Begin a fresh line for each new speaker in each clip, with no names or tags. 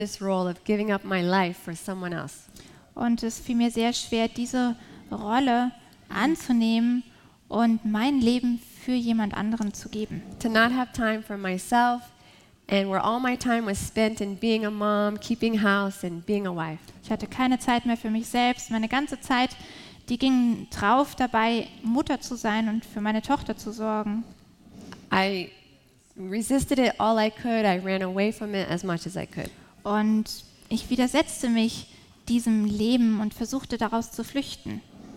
this role of giving up my life for someone else.
Und es fiel mir sehr schwer, diese Rolle anzunehmen und mein Leben für jemand anderen zu geben.
To not have time for myself, and where all my time was spent in being a mom, keeping house, and being a wife.
Ich hatte keine Zeit mehr für mich selbst. Meine ganze Zeit, die ging drauf dabei, Mutter zu sein und für meine Tochter zu sorgen.
I resisted it all I could. I ran away from it as much as I could.
Und ich widersetzte mich diesem Leben und versuchte daraus zu flüchten.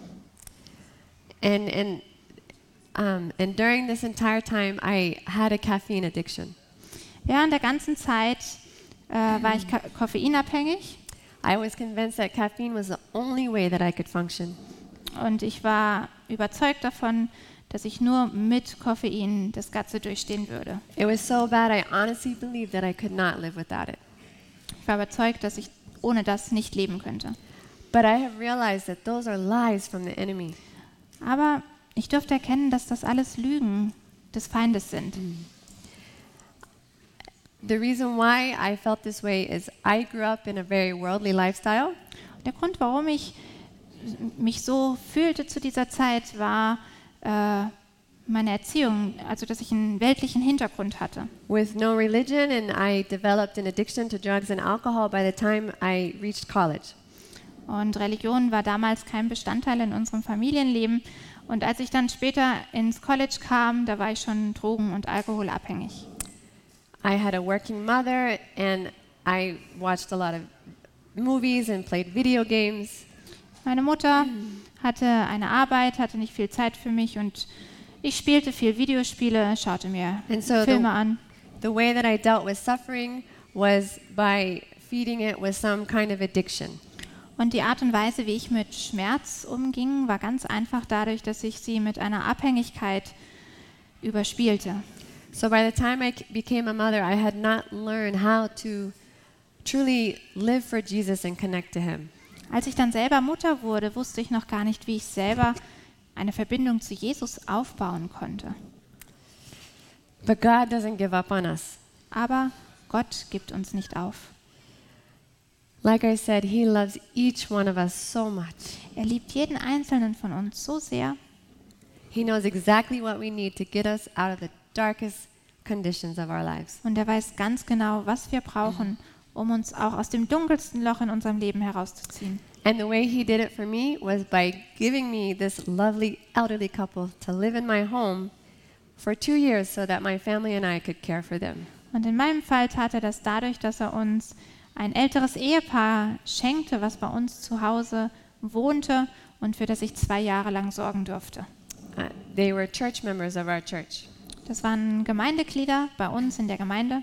And during this entire time, I had a caffeine addiction.
Während der ganzen Zeit war ich koffeinabhängig
I was convinced that caffeine was the only way that I could function.
und ich war überzeugt davon, dass ich nur mit Koffein das Ganze durchstehen würde.
It was so bad, I honestly believed that I could not live without it.
Ich war überzeugt, dass ich ohne das nicht leben könnte.
But I have realized that those are lies from the enemy.
Aber ich durfte erkennen, dass das alles Lügen des Feindes sind.
The reason why I felt this way is I grew up in a very worldly lifestyle.
Der Grund, warum ich mich so fühlte zu dieser Zeit, war meine Erziehung, also dass ich einen weltlichen Hintergrund hatte.
With no religion, and I developed an addiction to drugs and alcohol by the time I reached college.
Und Religion war damals kein Bestandteil in unserem Familienleben. Und als ich dann später ins College kam, da war ich schon drogen- und alkoholabhängig.
I had a working mother, and I watched a lot of movies and played video games.
Meine Mutter hatte eine Arbeit, hatte nicht viel Zeit für mich und ich spielte viel Videospiele, schaute mir
And so
Filme an.
the way that I dealt with suffering was by feeding it with some kind of addiction.
Und die Art und Weise, wie ich mit Schmerz umging, war ganz einfach dadurch, dass ich sie mit einer Abhängigkeit überspielte.
So by the time I became a mother, I had not learned how to truly live for Jesus and connect to him.
Als ich dann selber Mutter wurde, wusste ich noch gar nicht, wie ich selber eine Verbindung zu Jesus aufbauen konnte.
But God doesn't give up on us.
Aber Gott gibt uns nicht auf.
Like I said, he loves each one of us so much.
Er liebt jeden einzelnen von uns so sehr.
He knows exactly what we need to get us out of the darkest conditions of our lives.
Und er weiß ganz genau, was wir brauchen, um uns auch aus dem dunkelsten Loch in unserem Leben herauszuziehen.
And the way he did it for me was by giving me this lovely elderly couple to live in my home for 2 years so that my family and I could care for them.
Und in meinem Fall tat er das dadurch, dass er uns ein älteres Ehepaar schenkte, was bei uns zu Hause wohnte und für das ich 2 Jahre lang sorgen durfte.
They were church members of our church.
Das waren Gemeindeglieder bei uns in der Gemeinde.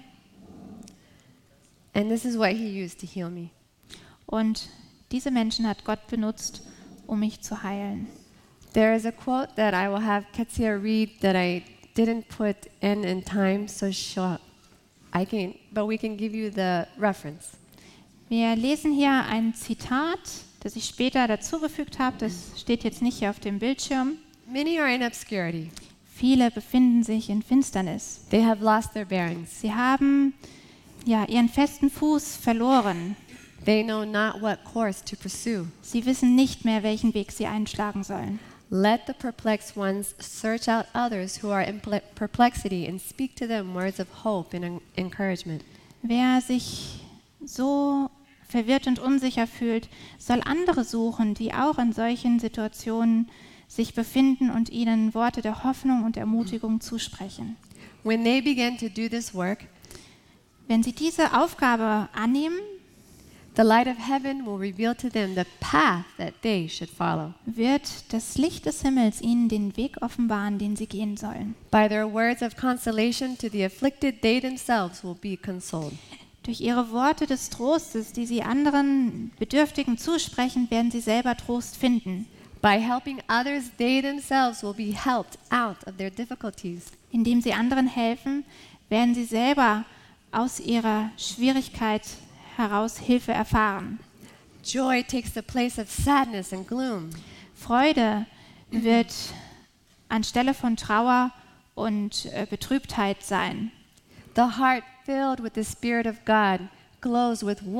And this is what he used to heal me.
Und diese Menschen hat Gott benutzt, um mich zu heilen.
There is a quote that I will have Ketsia read that I didn't put in time, so but we can give you the reference.
Wir lesen hier ein Zitat, das ich später dazugefügt habe. Das steht jetzt nicht hier auf dem Bildschirm.
Many are in obscurity.
Viele befinden sich in Finsternis.
They have lost their bearings.
Sie haben ihren festen Fuß verloren.
They know not what course to pursue.
Sie wissen nicht mehr, welchen Weg sie einschlagen sollen.
Let the perplexed ones search out others who are in perplexity and speak to them words of hope and encouragement.
Wer sich so verwirrt und unsicher fühlt, soll andere suchen, die auch in solchen Situationen sich befinden und ihnen Worte der Hoffnung und Ermutigung zusprechen.
When they begin to do this work,
wenn sie diese Aufgabe annehmen,
the light of heaven will reveal to them the path that they should follow.
Wird das Licht des Himmels ihnen den Weg offenbaren, den sie gehen sollen.
By their words of consolation to the afflicted, they themselves will be consoled.
Durch ihre Worte des Trostes, die sie anderen Bedürftigen zusprechen, werden sie selber Trost finden.
By helping others, they themselves will be helped out of their difficulties.
Indem sie anderen helfen, werden sie selber aus ihrer Schwierigkeit heraus Hilfe erfahren.
Joy takes the place of sadness and gloom.
Freude wird anstelle von Trauer und Betrübtheit sein.
The heart filled with the Spirit of God close with